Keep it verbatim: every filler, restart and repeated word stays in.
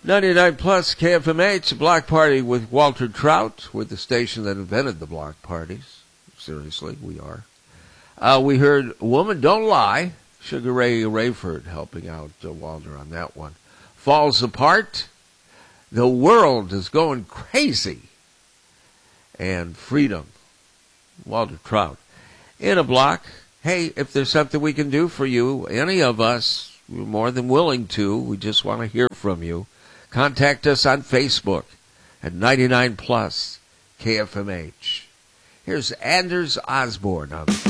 ninety-nine plus K F M H, Block Party with Walter Trout. We're the station that invented the block parties. Seriously, we are. Uh, we heard Woman Don't Lie. Sugar Ray Rayford helping out uh, Walter on that one. Falls Apart. The World is Going Crazy. And Freedom. Walter Trout. In a block. Hey, if there's something we can do for you, any of us, we're more than willing to. We just want to hear from you. Contact us on Facebook at ninety-nine plus K F M H. Here's Anders Osborne on